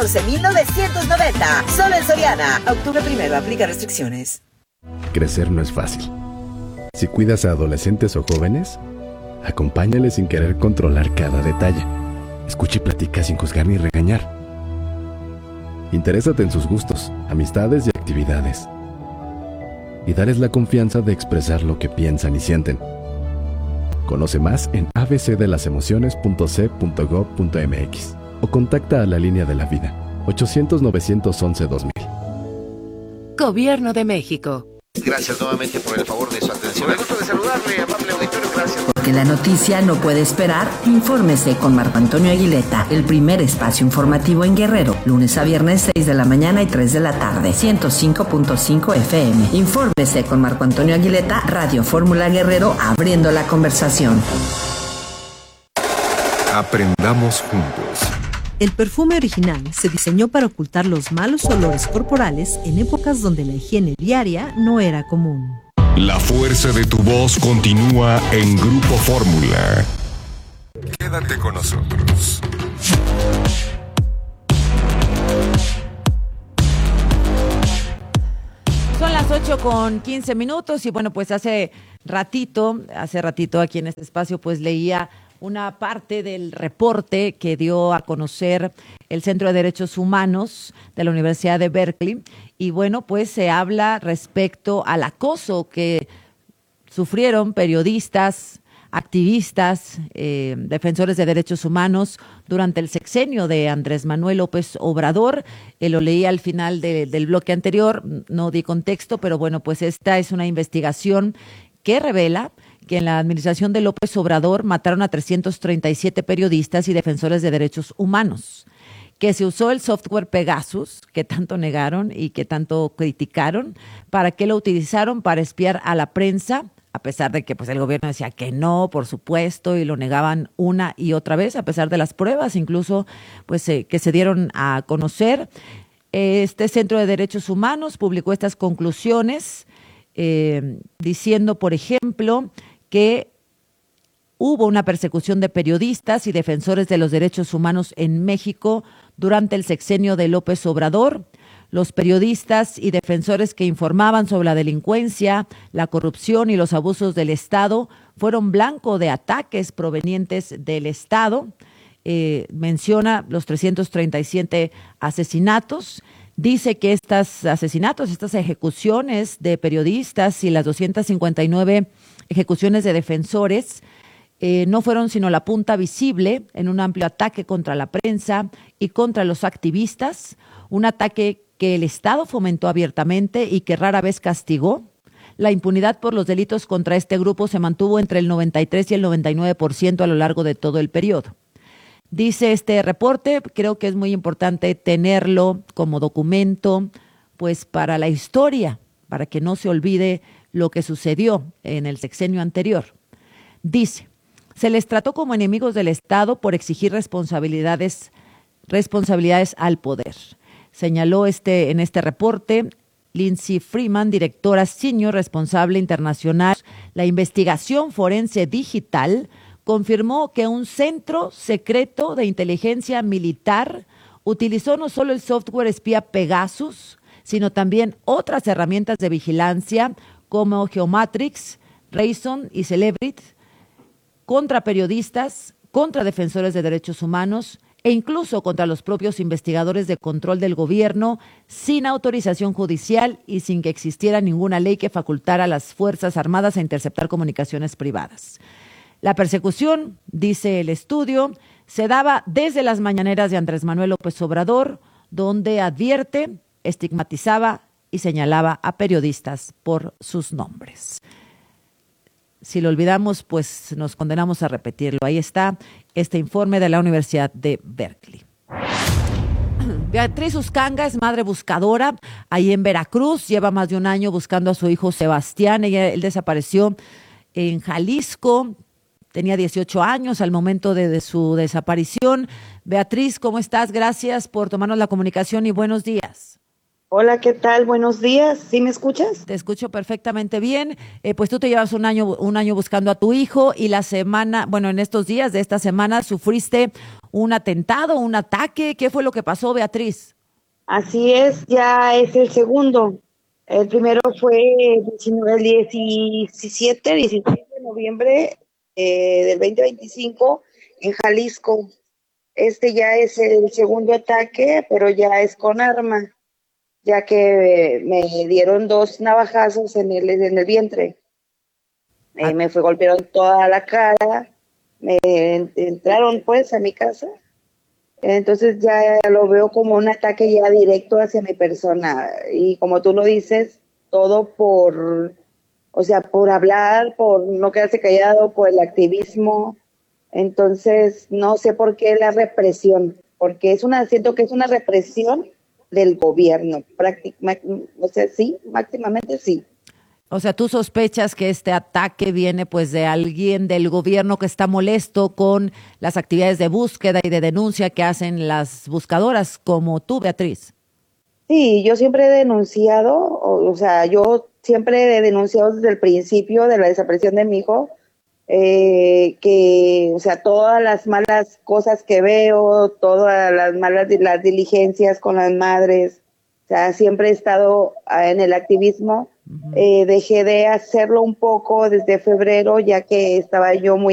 14,990. Solo en Soriana. Octubre 1, aplica restricciones. Crecer no es fácil. Si cuidas a adolescentes o jóvenes, acompáñales sin querer controlar cada detalle. Escucha y platica sin juzgar ni regañar. Interésate en sus gustos, amistades y actividades. Y darles la confianza de expresar lo que piensan y sienten. Conoce más en abcdelasemociones.c.gov.mx o contacta a la Línea de la Vida, 800-911-2000. Gobierno de México. Gracias nuevamente por el favor de su atención. Me gusto de saludarle, amable auditorio, gracias. Porque la noticia no puede esperar, infórmese con Marco Antonio Aguileta, el primer espacio informativo en Guerrero, lunes a viernes 6 de la mañana y 3 de la tarde, 105.5 FM. Infórmese con Marco Antonio Aguileta, Radio Fórmula Guerrero, abriendo la conversación. Aprendamos juntos. El perfume original se diseñó para ocultar los malos olores corporales en épocas donde la higiene diaria no era común. La fuerza de tu voz continúa en Grupo Fórmula. Quédate con nosotros. Son las 8:15 y bueno, pues hace ratito aquí en este espacio pues leía una parte del reporte que dio a conocer el Centro de Derechos Humanos de la Universidad de Berkeley. Y bueno, pues se habla respecto al acoso que sufrieron periodistas, activistas, defensores de derechos humanos durante el sexenio de Andrés Manuel López Obrador. Lo leí al final del bloque anterior, no di contexto, pero bueno, pues esta es una investigación que revela que en la administración de López Obrador mataron a 337 periodistas y defensores de derechos humanos, que se usó el software Pegasus, que tanto negaron y que tanto criticaron, para que lo utilizaron para espiar a la prensa, a pesar de que pues el gobierno decía que no, por supuesto, y lo negaban una y otra vez, a pesar de las pruebas, incluso pues que se dieron a conocer. Este Centro de Derechos Humanos publicó estas conclusiones diciendo, por ejemplo, que hubo una persecución de periodistas y defensores de los derechos humanos en México durante el sexenio de López Obrador. Los periodistas y defensores que informaban sobre la delincuencia, la corrupción y los abusos del Estado fueron blanco de ataques provenientes del Estado. Menciona los 337 asesinatos. Dice que estos asesinatos, estas ejecuciones de periodistas y las 259 ejecuciones de defensores no fueron sino la punta visible en un amplio ataque contra la prensa y contra los activistas, un ataque que el Estado fomentó abiertamente y que rara vez castigó. La impunidad por los delitos contra este grupo se mantuvo entre el 93 y el 99% a lo largo de todo el periodo. Dice este reporte, creo que es muy importante tenerlo como documento, pues para la historia, para que no se olvide lo que sucedió en el sexenio anterior. Dice, se les trató como enemigos del Estado por exigir responsabilidades al poder. Señaló en este reporte Lindsay Freeman, directora senior responsable internacional, la investigación forense digital, confirmó que un centro secreto de inteligencia militar utilizó no solo el software espía Pegasus, sino también otras herramientas de vigilancia como Geomatrix, Reason y Celebrity contra periodistas, contra defensores de derechos humanos e incluso contra los propios investigadores de control del gobierno, sin autorización judicial y sin que existiera ninguna ley que facultara a las Fuerzas Armadas a interceptar comunicaciones privadas. La persecución, dice el estudio, se daba desde las mañaneras de Andrés Manuel López Obrador, donde advierte, estigmatizaba y señalaba a periodistas por sus nombres. Si lo olvidamos, pues nos condenamos a repetirlo. Ahí está este informe de la Universidad de Berkeley. Beatriz Uscanga es madre buscadora ahí en Veracruz. Lleva más de un año buscando a su hijo Sebastián. Él desapareció en Jalisco. Tenía 18 años al momento de su desaparición. Beatriz, ¿cómo estás? Gracias por tomarnos la comunicación y buenos días. Hola, ¿qué tal? Buenos días. ¿Sí me escuchas? Te escucho perfectamente bien. Pues tú te llevas un año buscando a tu hijo y en estos días de esta semana sufriste un atentado, un ataque. ¿Qué fue lo que pasó, Beatriz? Así es, ya es el segundo. El primero fue el 17 de noviembre del 2025 en Jalisco. Este ya es el segundo ataque, pero ya es con arma, ya que me dieron 2 navajazos en el vientre. Me golpearon toda la cara, me entraron pues a mi casa. Entonces ya lo veo como un ataque ya directo hacia mi persona. Y como tú lo dices, todo por hablar, por no quedarse callado, por el activismo. Entonces, no sé por qué la represión, porque siento que es una represión del gobierno, sí, máximamente sí. O sea, tú sospechas que este ataque viene pues de alguien del gobierno que está molesto con las actividades de búsqueda y de denuncia que hacen las buscadoras como tú, Beatriz. Sí, yo siempre he denunciado, yo siempre he denunciado desde el principio de la desaparición de mi hijo, todas las malas cosas que veo, todas las diligencias con las madres, o sea, siempre he estado en el activismo. Dejé de hacerlo un poco desde febrero, ya que estaba yo muy